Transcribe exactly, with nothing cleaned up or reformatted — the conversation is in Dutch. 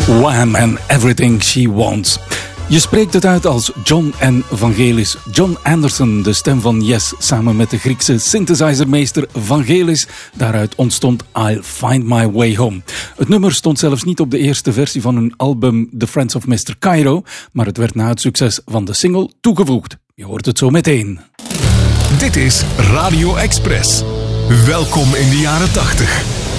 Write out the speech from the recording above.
Wham! And Everything She Wants. Je spreekt het uit als John N. Vangelis. John Anderson, de stem van Yes, samen met de Griekse synthesizermeester Vangelis. Daaruit ontstond I'll Find My Way Home. Het nummer stond zelfs niet op de eerste versie van hun album The Friends of mister Cairo, maar het werd na het succes van de single toegevoegd. Je hoort het zo meteen. Dit is Radio Express. Welkom in de jaren tachtig.